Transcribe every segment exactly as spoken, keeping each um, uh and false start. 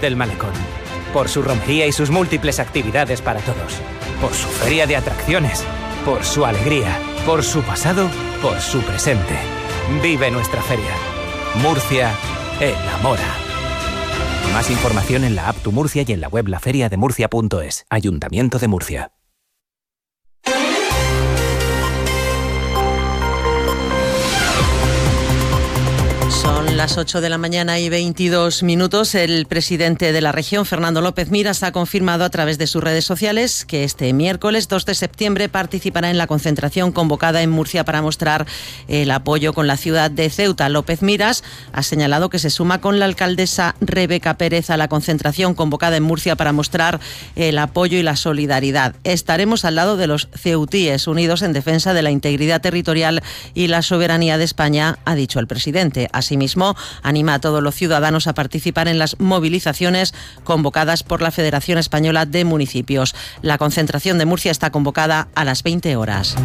del Malecón. Por su romería y sus múltiples actividades para todos. Por su feria de atracciones. Por su alegría. Por su pasado. Por su presente. Vive nuestra feria. Murcia enamora. Más información en la app Tu Murcia y en la web laferiademurcia punto es. Ayuntamiento de Murcia. Son las ocho de la mañana y veintidós minutos. El presidente de la región, Fernando López Miras, ha confirmado a través de sus redes sociales que este miércoles dos de septiembre participará en la concentración convocada en Murcia para mostrar el apoyo con la ciudad de Ceuta. López Miras ha señalado que se suma con la alcaldesa Rebeca Pérez a la concentración convocada en Murcia para mostrar el apoyo y la solidaridad. Estaremos al lado de los ceutíes, unidos en defensa de la integridad territorial y la soberanía de España, ha dicho el presidente. Asimismo, anima a todos los ciudadanos a participar en las movilizaciones convocadas por la Federación Española de Municipios. La concentración de Murcia está convocada a las veinte horas.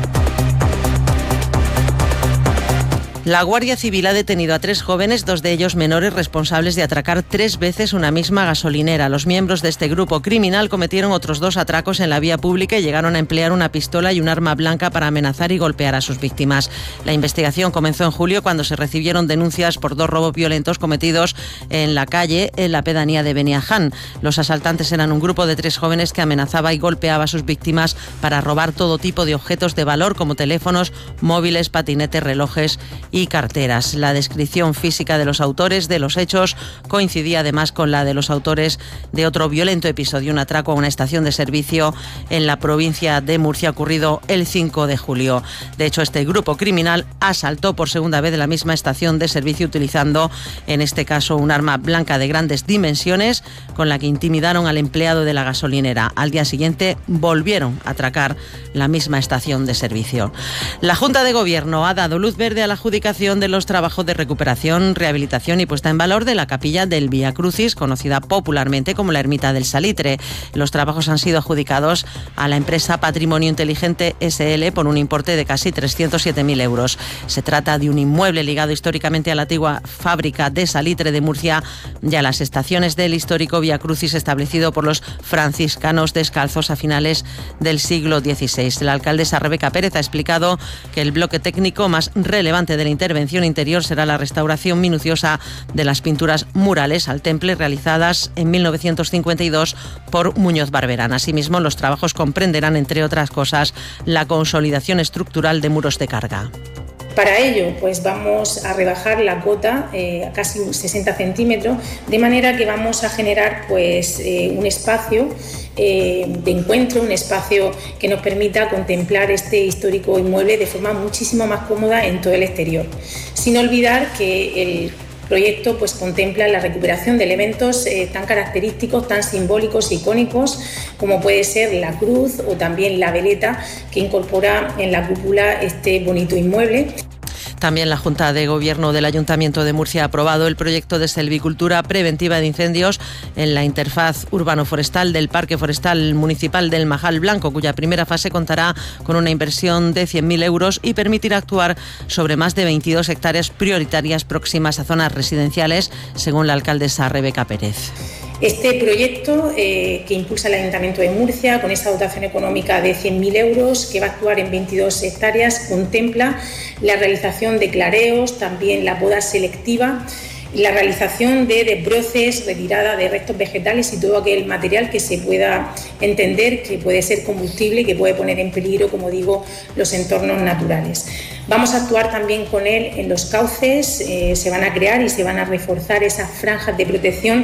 La Guardia Civil ha detenido a tres jóvenes, dos de ellos menores, responsables de atracar tres veces una misma gasolinera. Los miembros de este grupo criminal cometieron otros dos atracos en la vía pública y llegaron a emplear una pistola y un arma blanca para amenazar y golpear a sus víctimas. La investigación comenzó en julio cuando se recibieron denuncias por dos robos violentos cometidos en la calle, en la pedanía de Beniaján. Los asaltantes eran un grupo de tres jóvenes que amenazaba y golpeaba a sus víctimas para robar todo tipo de objetos de valor como teléfonos, móviles, patinetes, relojes y carteras. La descripción física de los autores de los hechos coincidía además con la de los autores de otro violento episodio, un atraco a una estación de servicio en la provincia de Murcia ocurrido el cinco de julio. De hecho, este grupo criminal asaltó por segunda vez la misma estación de servicio utilizando, en este caso, un arma blanca de grandes dimensiones con la que intimidaron al empleado de la gasolinera. Al día siguiente volvieron a atracar la misma estación de servicio. La Junta de Gobierno ha dado luz verde a la adjudicación de los trabajos de recuperación, rehabilitación y puesta en valor de la capilla del Vía Crucis, conocida popularmente como la Ermita del Salitre. Los trabajos han sido adjudicados a la empresa Patrimonio Inteligente ese ele por un importe de casi trescientos siete mil euros. Se trata de un inmueble ligado históricamente a la antigua fábrica de salitre de Murcia y a las estaciones del histórico Vía Crucis establecido por los franciscanos descalzos a finales del siglo dieciséis. La alcaldesa Rebeca Pérez ha explicado que el bloque técnico más relevante de la intervención interior será la restauración minuciosa de las pinturas murales al temple realizadas en mil novecientos cincuenta y dos por Muñoz Barberán. Asimismo, los trabajos comprenderán, entre otras cosas, la consolidación estructural de muros de carga. Para ello, pues vamos a rebajar la cota eh, a casi sesenta centímetros, de manera que vamos a generar pues eh, un espacio eh, de encuentro, un espacio que nos permita contemplar este histórico inmueble de forma muchísimo más cómoda en todo el exterior. Sin olvidar que el proyecto pues contempla la recuperación de elementos eh, tan característicos, tan simbólicos, icónicos, como puede ser la cruz o también la veleta que incorpora en la cúpula este bonito inmueble. También la Junta de Gobierno del Ayuntamiento de Murcia ha aprobado el proyecto de selvicultura preventiva de incendios en la interfaz urbano-forestal del Parque Forestal Municipal del Majal Blanco, cuya primera fase contará con una inversión de cien mil euros y permitirá actuar sobre más de veintidós hectáreas prioritarias próximas a zonas residenciales, según la alcaldesa Rebeca Pérez. Este proyecto eh, que impulsa el Ayuntamiento de Murcia con esa dotación económica de cien mil euros que va a actuar en veintidós hectáreas contempla la realización de clareos, también la poda selectiva, la realización de desbroces, retirada de restos vegetales y todo aquel material que se pueda entender que puede ser combustible y que puede poner en peligro, como digo, los entornos naturales. Vamos a actuar también con él en los cauces, eh, se van a crear y se van a reforzar esas franjas de protección.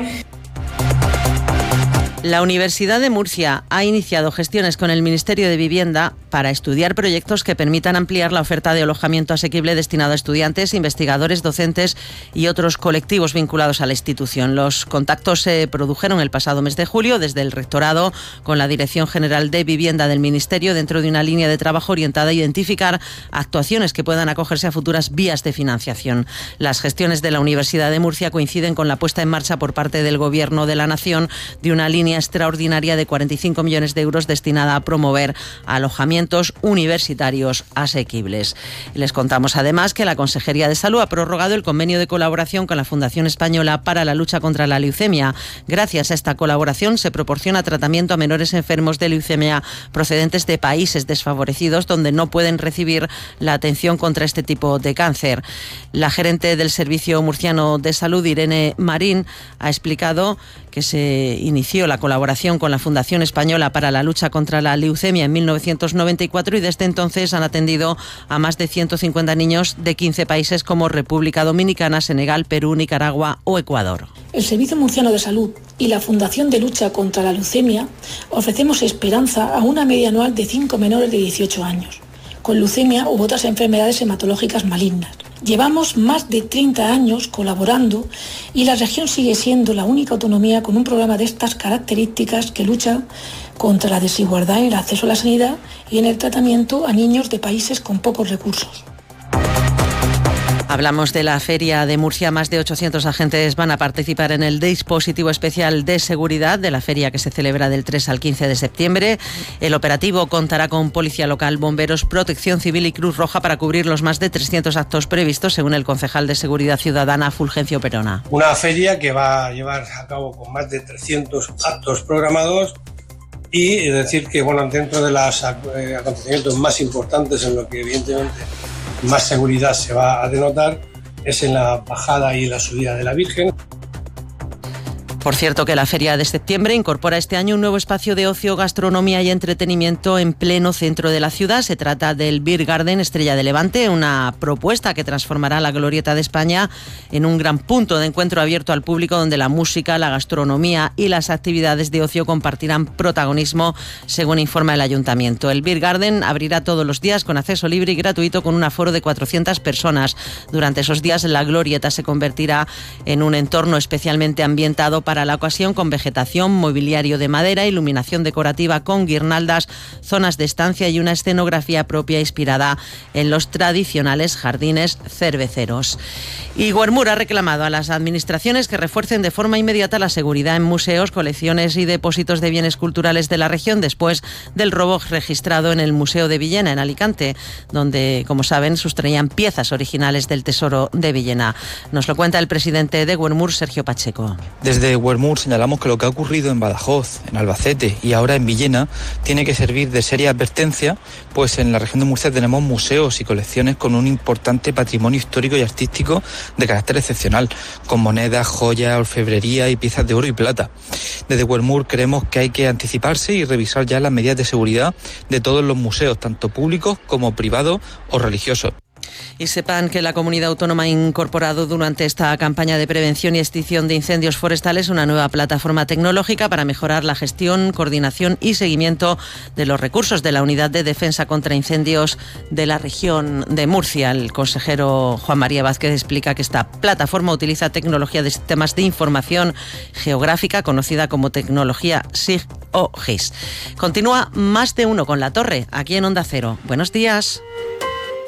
La Universidad de Murcia ha iniciado gestiones con el Ministerio de Vivienda para estudiar proyectos que permitan ampliar la oferta de alojamiento asequible destinado a estudiantes, investigadores, docentes y otros colectivos vinculados a la institución. Los contactos se produjeron el pasado mes de julio desde el Rectorado con la Dirección General de Vivienda del Ministerio dentro de una línea de trabajo orientada a identificar actuaciones que puedan acogerse a futuras vías de financiación. Las gestiones de la Universidad de Murcia coinciden con la puesta en marcha por parte del Gobierno de la Nación de una línea línea extraordinaria de cuarenta y cinco millones de euros destinada a promover alojamientos universitarios asequibles. Les contamos además que la Consejería de Salud ha prorrogado el convenio de colaboración con la Fundación Española para la lucha contra la leucemia. Gracias a esta colaboración se proporciona tratamiento a menores enfermos de leucemia procedentes de países desfavorecidos donde no pueden recibir la atención contra este tipo de cáncer. La gerente del Servicio Murciano de Salud, Irene Marín, ha explicado que se inició la colaboración con la Fundación Española para la lucha contra la leucemia en mil novecientos noventa y cuatro y desde entonces han atendido a más de ciento cincuenta niños de quince países como República Dominicana, Senegal, Perú, Nicaragua o Ecuador. El Servicio Murciano de Salud y la Fundación de Lucha contra la Leucemia ofrecemos esperanza a una media anual de cinco menores de dieciocho años, con leucemia u otras enfermedades hematológicas malignas. Llevamos más de treinta años colaborando y la región sigue siendo la única autonomía con un programa de estas características que lucha contra la desigualdad en el acceso a la sanidad y en el tratamiento a niños de países con pocos recursos. Hablamos de la Feria de Murcia. Más de ochocientos agentes van a participar en el dispositivo especial de seguridad de la feria que se celebra del tres al quince de septiembre. El operativo contará con Policía Local, Bomberos, Protección Civil y Cruz Roja para cubrir los más de trescientos actos previstos, según el concejal de Seguridad Ciudadana, Fulgencio Perona. Una feria que va a llevar a cabo con más de trescientos actos programados y decir que, bueno, dentro de los acontecimientos más importantes en lo que evidentemente más seguridad se va a denotar es en la bajada y la subida de la Virgen. Por cierto, que la Feria de Septiembre incorpora este año un nuevo espacio de ocio, gastronomía y entretenimiento en pleno centro de la ciudad. Se trata del Beer Garden Estrella de Levante, una propuesta que transformará la Glorieta de España en un gran punto de encuentro abierto al público donde la música, la gastronomía y las actividades de ocio compartirán protagonismo, según informa el Ayuntamiento. El Beer Garden abrirá todos los días con acceso libre y gratuito con un aforo de cuatrocientas personas. Durante esos días la Glorieta se convertirá en un entorno especialmente ambientado para Para la ocasión, con vegetación, mobiliario de madera, iluminación decorativa con guirnaldas, zonas de estancia y una escenografía propia inspirada en los tradicionales jardines cerveceros. Y Guermur ha reclamado a las administraciones que refuercen de forma inmediata la seguridad en museos, colecciones y depósitos de bienes culturales de la región después del robo registrado en el Museo de Villena, en Alicante, donde, como saben, sustraían piezas originales del Tesoro de Villena. Nos lo cuenta el presidente de Guermur, Sergio Pacheco. Desde Guermur señalamos que lo que ha ocurrido en Badajoz, en Albacete y ahora en Villena tiene que servir de seria advertencia, pues en la región de Murcia tenemos museos y colecciones con un importante patrimonio histórico y artístico de carácter excepcional, con monedas, joyas, orfebrería y piezas de oro y plata. Desde Guermur creemos que hay que anticiparse y revisar ya las medidas de seguridad de todos los museos, tanto públicos como privados o religiosos. Y sepan que la Comunidad Autónoma ha incorporado durante esta campaña de prevención y extinción de incendios forestales una nueva plataforma tecnológica para mejorar la gestión, coordinación y seguimiento de los recursos de la Unidad de Defensa contra Incendios de la región de Murcia. El consejero Juan María Vázquez explica que esta plataforma utiliza tecnología de sistemas de información geográfica conocida como tecnología S I G o G I S. Continúa Más de Uno con La Torre, aquí en Onda Cero. Buenos días.